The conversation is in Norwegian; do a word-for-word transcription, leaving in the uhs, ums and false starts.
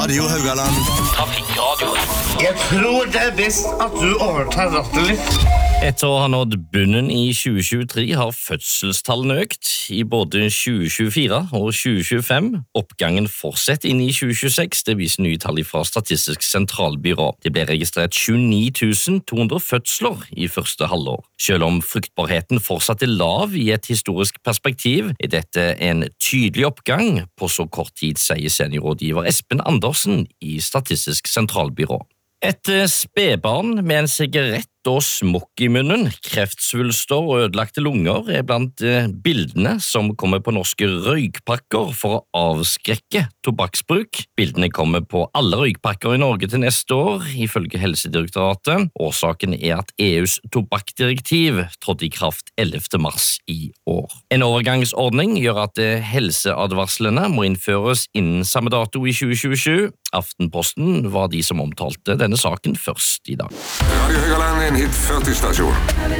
Radio Haugaland. Trafikkradio. Jeg tror det er best at du overtar rattet litt. Etter å ha nådd bunnen i tjue tjuetre har fødselstallene økt i både tjue tjuefire og tjue tjuefem. Oppgangen fortsetter inn i tjue tjueseks, det viser nye tall fra Statistisk sentralbyrå. Det ble registrert tjueni tusen to hundre fødsler i første halvår. Selv om fruktbarheten fortsatt er lav i et historisk perspektiv, er dette en tydelig oppgang på så kort tid, sier seniorrådgiver Espen Andersen i Statistisk sentralbyrå. Et spedbarn med en sigarett og smokk i munnen, kreftsvulster og ødelagte lunger er blant bildene som kommer på norske røykpakker for å avskrekke tobakksbruk. Bildene kommer på alle røykpakker i Norge til neste år, ifølge Helsedirektoratet. Årsaken er at E U's tobakkdirektiv trådte i kraft ellevte mars i år. En overgangsordning gjør at helseadvarslene må innføres innen samme dato i tjue tjuesju. Aftenposten var de som omtalte denne saken først i dag. Radio Haugaland, en hit førti stasjon.